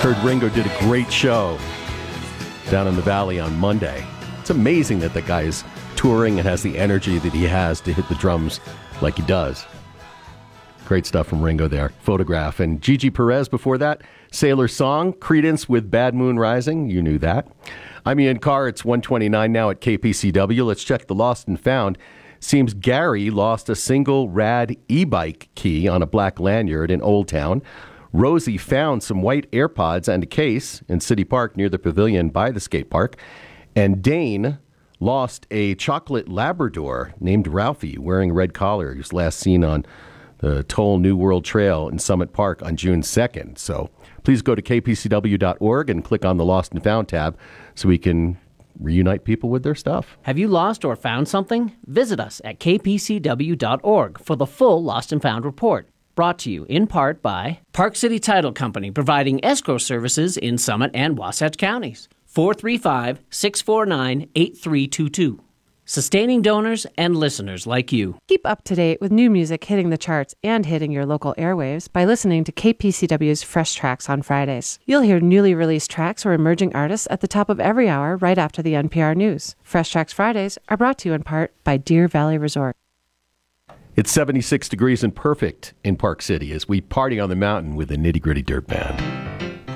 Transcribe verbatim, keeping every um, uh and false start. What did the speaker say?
Heard Ringo did a great show down in the Valley on Monday. It's amazing that the guy is touring and has the energy that he has to hit the drums like he does. Great stuff from Ringo there. Photograph. And Gigi Perez before that, Sailor Song, Creedence with Bad Moon Rising. You knew that. I'm Ian Carr. It's one twenty-nine now at K P C W. Let's check the lost and found. Seems Gary lost a single rad e-bike key on a black lanyard in Old Town. Rosie found some white AirPods and a case in City Park near the pavilion by the skate park. And Dane lost a chocolate Labrador named Ralphie wearing a red collar. He was last seen on the Toll New World Trail in Summit Park on June second. So please go to k p c w dot org and click on the Lost and Found tab so we can reunite people with their stuff. Have you lost or found something? Visit us at k p c w dot org for the full Lost and Found report. Brought to you in part by Park City Title Company, providing escrow services in Summit and Wasatch counties. four three five, six four nine, eight three two two. Sustaining donors and listeners like you. Keep up to date with new music hitting the charts and hitting your local airwaves by listening to K P C W's Fresh Tracks on Fridays. You'll hear newly released tracks or emerging artists at the top of every hour right after the N P R News. Fresh Tracks Fridays are brought to you in part by Deer Valley Resort. It's seventy-six degrees and perfect in Park City as we party on the mountain with the Nitty Gritty Dirt Band.